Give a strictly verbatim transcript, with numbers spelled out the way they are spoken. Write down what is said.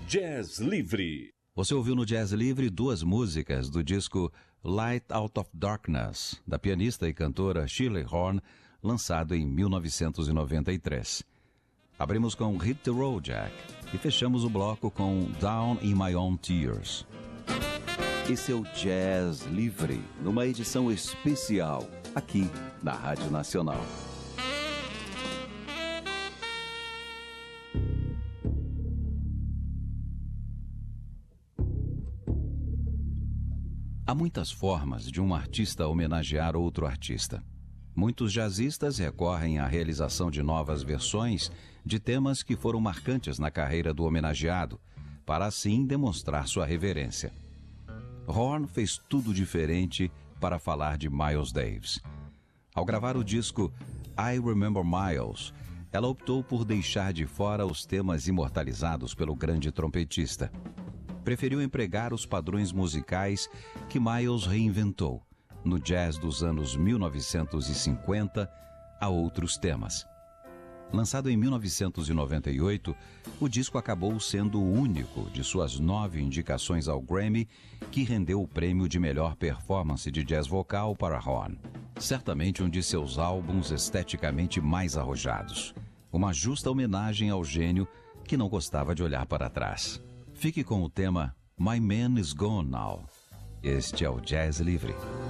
Jazz Livre. Você ouviu no Jazz Livre duas músicas do disco Light Out of Darkness, da pianista e cantora Shirley Horn, lançado em mil novecentos e noventa e três. Abrimos com Hit the Road Jack e fechamos o bloco com Down in My Own Tears. Esse é o Jazz Livre, numa edição especial, aqui na Rádio Nacional. Há muitas formas de um artista homenagear outro artista. Muitos jazzistas recorrem à realização de novas versões de temas que foram marcantes na carreira do homenageado, para assim demonstrar sua reverência. Horn fez tudo diferente para falar de Miles Davis. Ao gravar o disco I Remember Miles, ela optou por deixar de fora os temas imortalizados pelo grande trompetista. Preferiu empregar os padrões musicais que Miles reinventou, no jazz dos anos mil novecentos e cinquenta, a outros temas. Lançado em mil novecentos e noventa e oito, o disco acabou sendo o único de suas nove indicações ao Grammy que rendeu o prêmio de melhor performance de jazz vocal para Horn. Certamente um de seus álbuns esteticamente mais arrojados. Uma justa homenagem ao gênio que não gostava de olhar para trás. Fique com o tema My Man Is Gone Now. Este é o Jazz Livre.